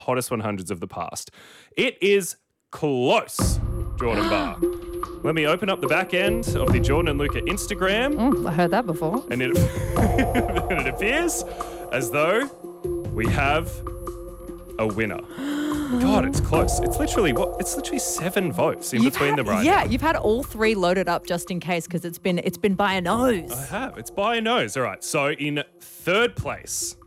hottest 100s of the past. It is close, Jordan Barr. Let me open up the back end of the Jordan and Luca Instagram. I heard that before. And it appears as though we have a winner. God, it's close. It's literally 7 votes in between them right now. Yeah, you've had all 3 loaded up just in case because it's been by a nose. I have. It's by a nose. All right. So in third place,